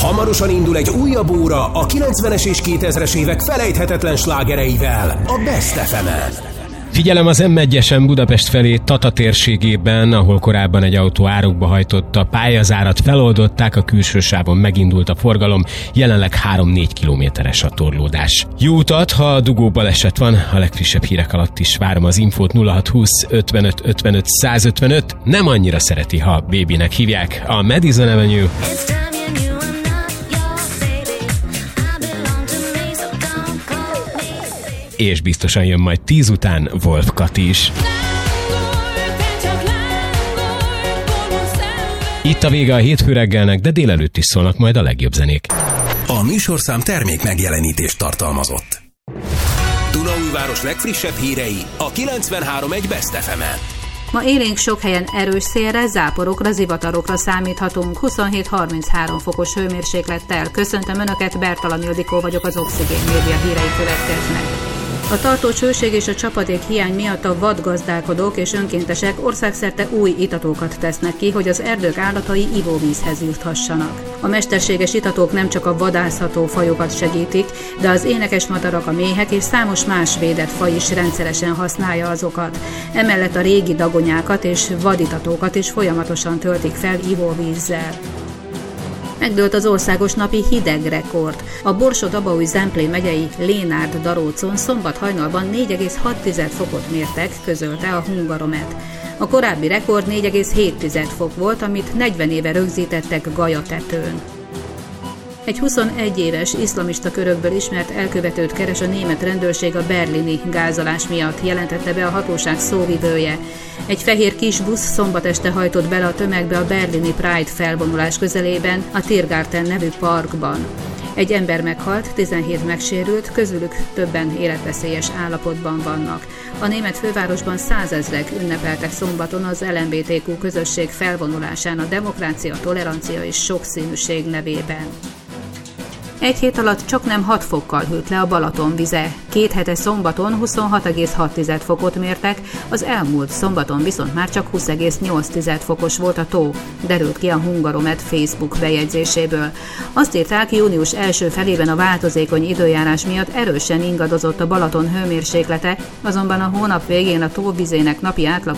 Hamarosan indul egy újabb óra a 90-es és 2000-es évek felejthetetlen slágereivel a Best FM-en. Figyelem az M1-esen Budapest felé Tata térségében, ahol korábban egy autó árokba hajtott, a pályazárat feloldották, a külső sávon megindult a forgalom, jelenleg 3-4 kilométeres a torlódás. Jó utat, ha a dugó baleset van, a legfrissebb hírek alatt is várom az infót. 0620 55 55 155. Nem annyira szereti, ha Babynek hívják. A Madison Avenue. És biztosan jön majd 10 után Wolf Kati is. Itt a vége a hétfő reggelnek, de délelőtt is szólnak majd a legjobb zenék. A műsorszám termék megjelenítést tartalmazott. Dunaújváros legfrissebb hírei a 93.1 Best FM-en. Ma élénk sok helyen erős szélre, záporokra, zivatarokra számíthatunk. 27-33 fokos hőmérséklettel. Köszöntöm Önöket, Bertalan Ildikó vagyok, az Oxigén Média hírei következnek. A tartós hőség és a csapadék hiány miatt a vadgazdálkodók és önkéntesek országszerte új itatókat tesznek ki, hogy az erdők állatai ivóvízhez juthassanak. A mesterséges itatók nem csak a vadászható fajokat segítik, de az énekes madarak, a méhek és számos más védett faj is rendszeresen használja azokat. Emellett a régi dagonyákat és vaditatókat is folyamatosan töltik fel ivóvízzel. Megdőlt az országos napi hidegrekord. A Borsod-Abaúj-Zemplén megyei Lénárd-Darócon szombat hajnalban 4,6 fokot mértek, közölte a Hungaromet. A korábbi rekord 4,7 fok volt, amit 40 éve rögzítettek Gajatetőn. Egy 21 éves iszlamista körökből ismert elkövetőt keres a német rendőrség a berlini gázolás miatt, jelentette be a hatóság szóvivője. Egy fehér kis busz szombat este hajtott bele a tömegbe a berlini Pride felvonulás közelében, a Tiergarten nevű parkban. Egy ember meghalt, 17 megsérült, közülük többen életveszélyes állapotban vannak. A német fővárosban 100 000-ek ünnepeltek szombaton az LMBTQ közösség felvonulásán a demokrácia, tolerancia és sokszínűség nevében. Egy hét alatt csaknem 6 fokkal hűlt le a Balaton vize. 2 hete szombaton 26,6 fokot mértek, az elmúlt szombaton viszont már csak 20,8 fokos volt a tó, derült ki a Hungaromet Facebook bejegyzéséből. Azt írták, június első felében a változékony időjárás miatt erősen ingadozott a Balaton hőmérséklete, azonban a hónap végén a tó vizének napi átlag